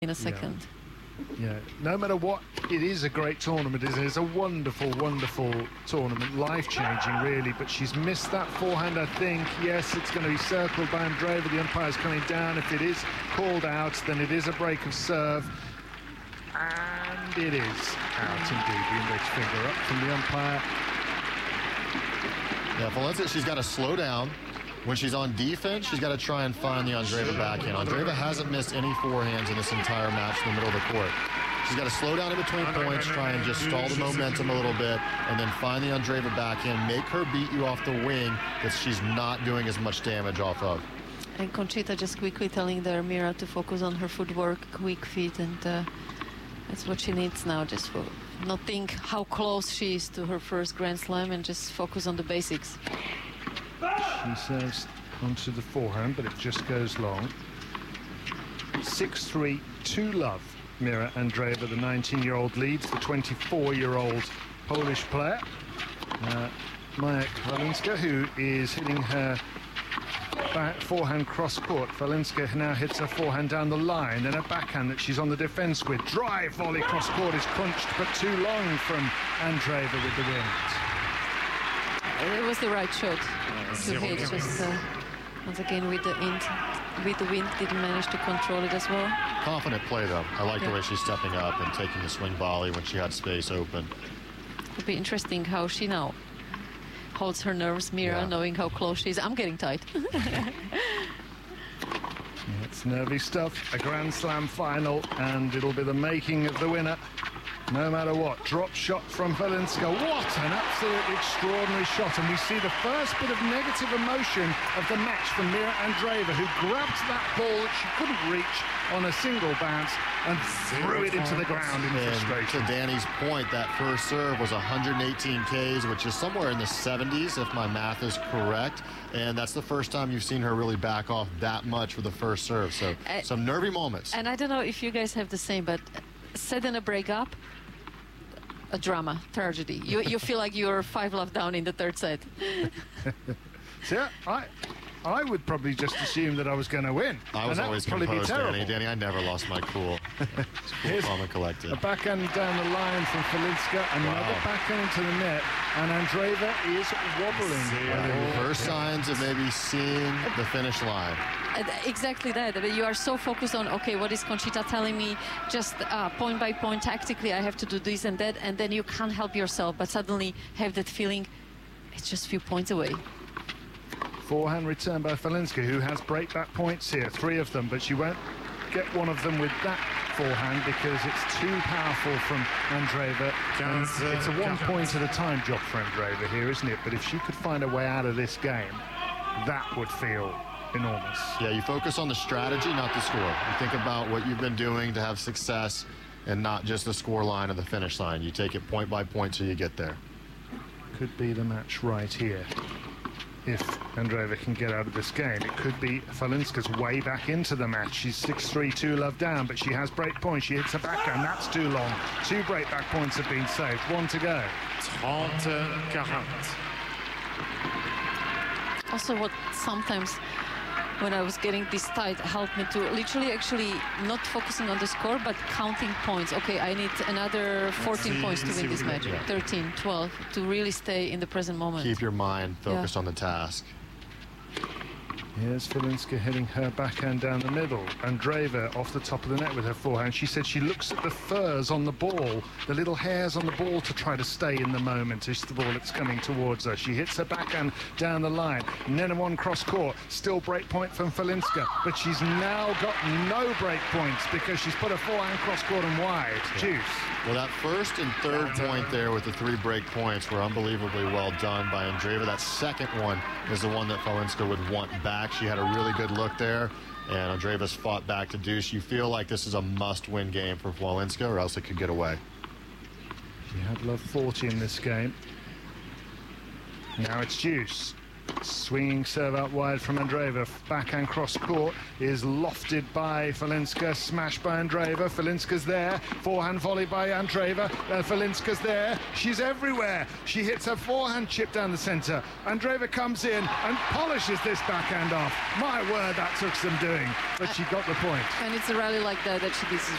in a second. Yeah, no matter what, it is a great tournament, isn't it? It's a wonderful, wonderful tournament, life-changing, really, but she's missed that forehand, I think. Yes, it's going to be circled by Andreeva. The umpire's coming down. If it is called out, then it is a break of serve. And it is out, indeed. The index finger up from the umpire. Yeah, Valencia, she's got to slow down. When she's on defense, she's got to try and find the Andreeva backhand. Andreeva hasn't missed any forehands in this entire match in the middle of the court. She's got to slow down in between points, try and just stall the momentum a little bit, and then find the Andreeva backhand, make her beat you off the wing that she's not doing as much damage off of. And Conchita just quickly telling the Mira to focus on her footwork, quick feet, and that's what she needs now, just for not think how close she is to her first Grand Slam and just focus on the basics. She serves onto the forehand, but it just goes long. 6-3, 2-love. Mira Andreeva, the 19-year-old, leads the 24-year-old Polish player. Maja Walinska, who is hitting her back forehand cross-court. Walinska now hits her forehand down the line, and a backhand that she's on the defence with. Drive volley cross-court is crunched, but too long from Andreeva with the wind. It was the right shot to hit, just once again with the wind, didn't manage to control it as well. Confident play, though. I like the way she's stepping up and taking the swing volley when she had space open. It'll be interesting how she now holds her nerves, Mira, knowing how close she is. I'm getting tight. It's nervy stuff. A Grand Slam final, and it'll be the making of the winner. No matter what. Drop shot from Walinska. What an absolutely extraordinary shot. And we see the first bit of negative emotion of the match from Mira Andreeva, who grabbed that ball that she couldn't reach on a single bounce and threw it into the ground in frustration. To Danny's point, that first serve was 118 Ks, which is somewhere in the 70s, if my math is correct. And that's the first time you've seen her really back off that much for the first serve. So some nervy moments. And I don't know if you guys have the same, but set in a break-up, a drama, tragedy. You feel like you're 5-love down in the third set. So I would probably just assume that I was going to win. I was always composed, Danny. I never lost my cool. Cool, calm, and collected. A backhand down the line from Walinska, another backhand into the net, and Andreeva is wobbling. First signs of maybe seeing the finish line. Exactly that. But you are so focused on, okay, what is Conchita telling me? Just point by point, tactically, I have to do this and that, and then you can't help yourself, but suddenly have that feeling, it's just a few points away. Forehand return by Walinska, who has break-back points here, 3 of them, but she won't get one of them with that forehand because it's too powerful from Andreeva. And it's a one-point-at-a-time job for Andreeva here, isn't it? But if she could find a way out of this game, that would feel enormous. Yeah, you focus on the strategy, not the score. You think about what you've been doing to have success and not just the score line or the finish line. You take it point by point till you get there. Could be the match right here. If Andreeva can get out of this game, it could be Walinska's way back into the match. She's 6-3, 2-love down, but she has break points. She hits a backhand. That's too long. 2 break-back points have been saved. 1 to go. 30-40. Also, what sometimes when I was getting this tight helped me to literally actually not focusing on the score, but counting points. Okay, I need another 14 points to win this match. 13, 12, to really stay in the present moment. Keep your mind focused on the task. Here's Walinska hitting her backhand down the middle. Andreeva off the top of the net with her forehand. She said she looks at the furs on the ball, the little hairs on the ball, to try to stay in the moment as the ball that's coming towards her. She hits her backhand down the line. Nenamon cross court, still break point from Walinska, but she's now got no break points because she's put her forehand cross court and wide. Juice. Well, that first and third point there with the 3 break points were unbelievably well done by Andreeva. That second one is the one that Walinska would want back. She had a really good look there, and Andreeva's fought back to deuce. You feel like this is a must-win game for Walinska, or else it could get away. She had love 40 in this game. Now it's deuce. Swinging serve out wide from Andreeva. Backhand cross court is lofted by Falinska, smashed by Andreeva. Falinska's there. Forehand volley by Andreeva. Falinska's there. She's everywhere. She hits her forehand chip down the centre. Andreeva comes in and polishes this backhand off. My word, that took some doing, but she got the point. And it's a rally like that she